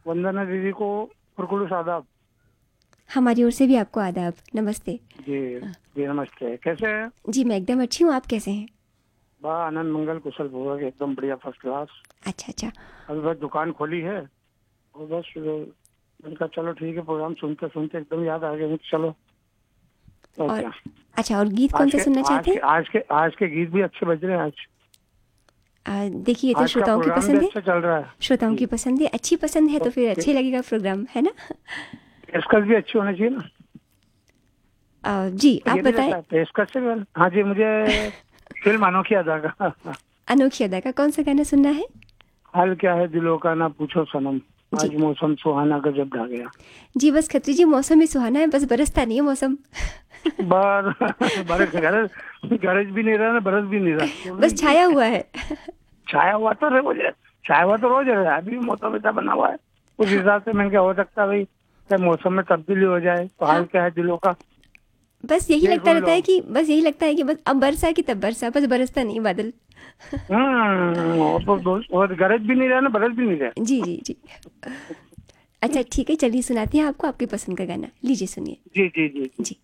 वंदना दीदी को खुरकुलू आदाब। हमारी ओर से भी आपको आदाब, नमस्ते। जी जी नमस्ते, कैसे हैं? जी मैं एकदम अच्छी हूँ, आप कैसे हैं? बा आनंद मंगल कुशल पूर्वक एकदम बढ़िया फर्स्ट क्लास। अच्छा अच्छा। अभी बस दुकान खोली है और बस मैंने कहा चलो ठीक है, प्रोग्राम सुनते सुनते एकदम याद आ गया मुझे, चलो तो और क्या। अच्छा, और गीत कौन सा सुनना चाहते हैं? आज के गीत भी अच्छे बज रहे हैं आज। देखिए ये तो आज का श्रोताओं की प्रोग्राम भी पसंद है। अच्छा चल रहा है। श्रोताओं जी की पसंद है, अच्छी पसंद है तो तो फिर अच्छे लगेगा प्रोग्राम, है ना? पेशकश भी अच्छी होनी चाहिए ना। जी ये आप भी बताएं। रहता है पेशकश से भी। हाँ जी, मुझे फिल्म अनोखी अदा का अनोखी अदा का कौन सा गाना सुनना है? हाल क्या है दिलों का ना पूछो सनम, जी आज मौसम सुहाना गजब ढा गया। जी, बस खत्री जी मौसम ही सुहाना है, बस बरसता नहीं है मौसम। बार बारिश गरज गरज भी नहीं रहा ना, बरस भी नहीं रहा, दोनों बस ही नहीं छाया है। हुआ है। छाया हुआ तो रोज है, छाया हुआ तो रोज है, अभी भी मौसम ऐसा बना हुआ है। उस हाँ हिसाब से मैं क्या हो सकता है भाई, क्या मौसम में तब्दीली हो जाए तो हाल हाँ, क्या है दिलों का, बस यही ये लगता सुन रहता लो। है कि बस यही लगता है कि बस अब बरसा कि तब बरसा, बस बरसता नहीं बादल। और गरज भी नहीं रहा ना, बरस भी नहीं रहा। जी जी जी। अच्छा ठीक है, चलिए सुनाती हैं आपको आपकी पसंद का गाना, लीजिए सुनिए। जी जी जी जी। जी।